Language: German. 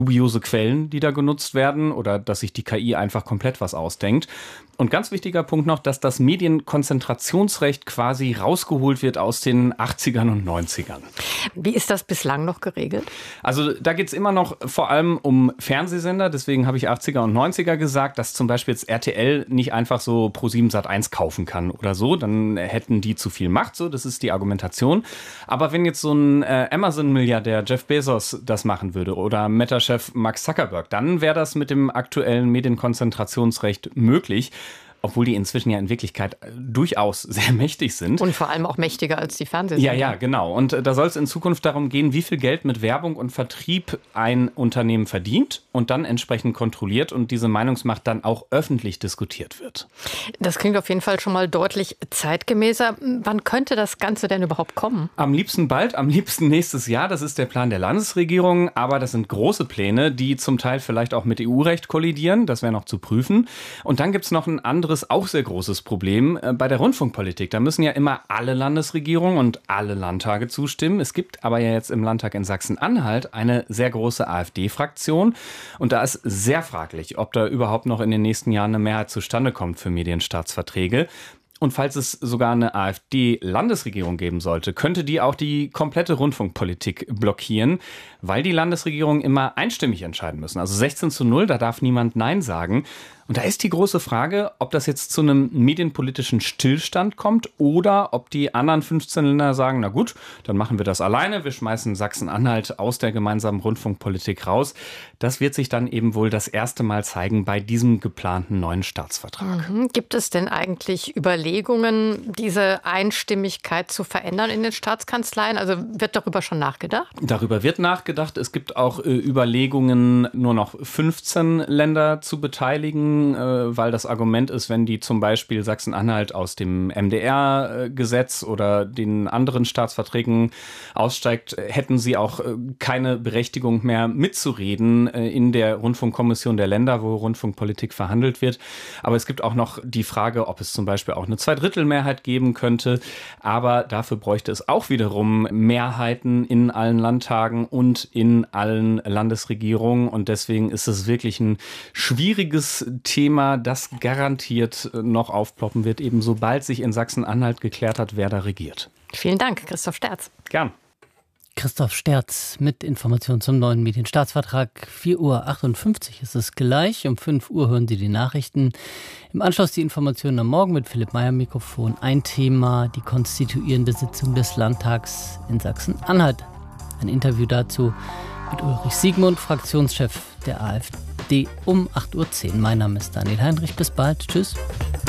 dubiose Quellen, die da genutzt werden oder dass sich die KI einfach komplett was ausdenkt. Und ganz wichtiger Punkt noch, dass das Medienkonzentrationsrecht quasi rausgeholt wird aus den 80ern und 90ern. Wie ist das bislang noch geregelt? Also da geht es immer noch vor allem um Fernsehsender, deswegen habe ich 80er und 90er gesagt, dass zum Beispiel jetzt RTL nicht einfach so Pro7 Sat.1 kaufen kann oder so, dann hätten die zu viel Macht, so, das ist die Argumentation. Aber wenn jetzt so ein Amazon-Milliardär Jeff Bezos das machen würde oder Meta-Chef Mark Zuckerberg, dann wäre das mit dem aktuellen Medienkonzentrationsrecht möglich. Obwohl die inzwischen ja in Wirklichkeit durchaus sehr mächtig sind. Und vor allem auch mächtiger als die Fernsehsender. Ja, genau. Und da soll es in Zukunft darum gehen, wie viel Geld mit Werbung und Vertrieb ein Unternehmen verdient und dann entsprechend kontrolliert und diese Meinungsmacht dann auch öffentlich diskutiert wird. Das klingt auf jeden Fall schon mal deutlich zeitgemäßer. Wann könnte das Ganze denn überhaupt kommen? Am liebsten bald, am liebsten nächstes Jahr. Das ist der Plan der Landesregierung. Aber das sind große Pläne, die zum Teil vielleicht auch mit EU-Recht kollidieren. Das wäre noch zu prüfen. Und dann gibt es noch ein anderes, auch sehr großes Problem bei der Rundfunkpolitik. Da müssen ja immer alle Landesregierungen und alle Landtage zustimmen. Es gibt aber ja jetzt im Landtag in Sachsen-Anhalt eine sehr große AfD-Fraktion. Und da ist sehr fraglich, ob da überhaupt noch in den nächsten Jahren eine Mehrheit zustande kommt für Medienstaatsverträge. Und falls es sogar eine AfD-Landesregierung geben sollte, könnte die auch die komplette Rundfunkpolitik blockieren, weil die Landesregierungen immer einstimmig entscheiden müssen. Also 16:0, da darf niemand Nein sagen. Und da ist die große Frage, ob das jetzt zu einem medienpolitischen Stillstand kommt oder ob die anderen 15 Länder sagen, na gut, dann machen wir das alleine, wir schmeißen Sachsen-Anhalt aus der gemeinsamen Rundfunkpolitik raus. Das wird sich dann eben wohl das erste Mal zeigen bei diesem geplanten neuen Staatsvertrag. Gibt es denn eigentlich Überlegungen, diese Einstimmigkeit zu verändern in den Staatskanzleien? Also wird darüber schon nachgedacht? Darüber wird nachgedacht. Es gibt auch Überlegungen, nur noch 15 Länder zu beteiligen, weil das Argument ist, wenn die zum Beispiel Sachsen-Anhalt aus dem MDR-Gesetz oder den anderen Staatsverträgen aussteigt, hätten sie auch keine Berechtigung mehr mitzureden in der Rundfunkkommission der Länder, wo Rundfunkpolitik verhandelt wird. Aber es gibt auch noch die Frage, ob es zum Beispiel auch eine Zweidrittelmehrheit geben könnte. Aber dafür bräuchte es auch wiederum Mehrheiten in allen Landtagen und in allen Landesregierungen. Und deswegen ist es wirklich ein schwieriges Thema, das garantiert noch aufploppen wird, eben sobald sich in Sachsen-Anhalt geklärt hat, wer da regiert. Vielen Dank, Christoph Sterz. Gern. Christoph Sterz mit Informationen zum neuen Medienstaatsvertrag. 4:58 Uhr ist es gleich. Um 5 Uhr hören Sie die Nachrichten. Im Anschluss die Informationen am Morgen mit Philipp Meyer am Mikrofon. Ein Thema, die konstituierende Sitzung des Landtags in Sachsen-Anhalt. Ein Interview dazu mit Ulrich Siegmund, Fraktionschef der AfD, um 8:10 Uhr. Mein Name ist Daniel Heinrich. Bis bald. Tschüss.